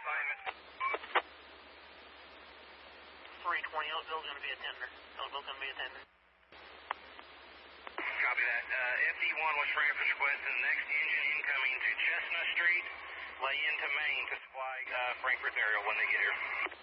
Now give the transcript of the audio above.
assignment. 320, Oakville's going to be a tender. Oakville's going to be a tender. Copy that. FD1 was Frankfurt requesting the next engine incoming to Chestnut Street, lay into Maine to supply Frankfurt's aerial when they get here.